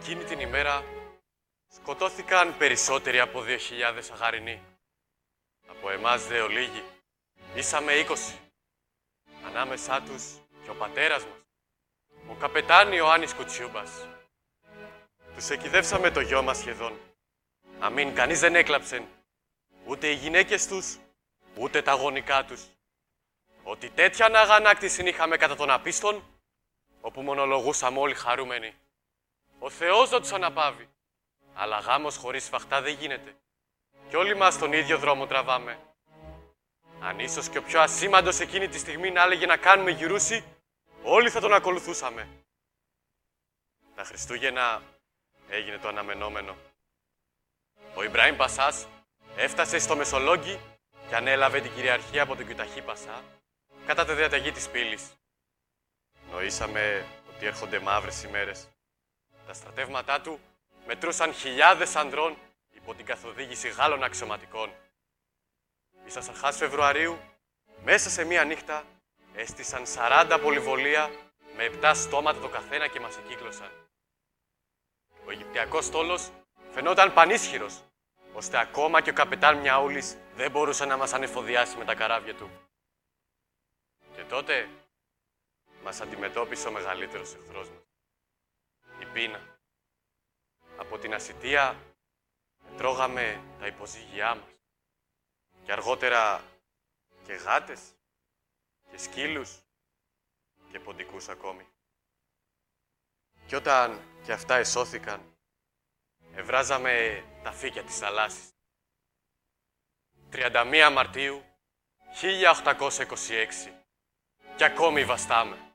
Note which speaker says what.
Speaker 1: Εκείνη την ημέρα σκοτώθηκαν περισσότεροι από 2.000 αγαρινοί. Από εμάς δε ολίγοι ήσαμε 20. Ανάμεσά τους και ο πατέρας μας, ο καπετάν Ιωάννης Κουτσιούμπας. Τους εκηδεύσαμε το γιο μας σχεδόν. Αμήν κανείς δεν έκλαψε, ούτε οι γυναίκες τους, ούτε τα γονικά τους. Ότι τέτοια αγανάκτηση είχαμε κατά των απίστων, όπου μονολογούσαμε όλοι χαρούμενοι. Ο Θεός να τους αναπαύει. Αλλά γάμος χωρίς σφαχτά δεν γίνεται. Κι όλοι μας τον ίδιο δρόμο τραβάμε. Αν ίσως και ο πιο ασήμαντος εκείνη τη στιγμή να έλεγε να κάνουμε γυρούση, όλοι θα τον ακολουθούσαμε. Τα Χριστούγεννα έγινε το αναμενόμενο. Ο Ιμπραήμ Πασάς έφτασε στο Μεσολόγγι και ανέλαβε την κυριαρχία από τον Κιουταχή Πασά κατά τη διαταγή της πύλης. Νοήσαμε ότι έρχονται μαύρες ημέρες. Τα στρατεύματά του μετρούσαν χιλιάδες ανδρών υπό την καθοδήγηση Γάλλων αξιωματικών. Ήσας αρχάς Φεβρουαρίου, μέσα σε μία νύχτα, έστησαν 40 πολυβολία με 7 στόματα το καθένα και μας εκύκλωσαν. Ο Αιγυπτιακός στόλος φαινόταν πανίσχυρος, ώστε ακόμα και ο καπετάν Μιαούλης δεν μπορούσε να μας ανεφοδιάσει με τα καράβια του. Και τότε μας αντιμετώπισε ο μεγαλύτερος εχθρός μας, η πείνα. Από την ασιτεία τρώγαμε τα υποζύγιά μας και αργότερα και γάτες και σκύλους και ποντικούς ακόμη. Κι όταν και αυτά εσώθηκαν, ευράζαμε τα φύκια της θαλάσσης. 31 Μαρτίου 1826 κι ακόμη βαστάμε.